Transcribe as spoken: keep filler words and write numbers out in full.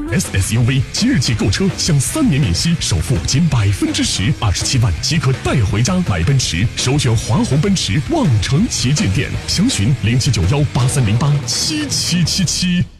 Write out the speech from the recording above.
S S U V 即日起购车享三年免息，首付仅百分之十，二十七万即可带回家。买奔驰，首选华虹奔驰望城旗舰店，详询零七九幺八三零八七七七七。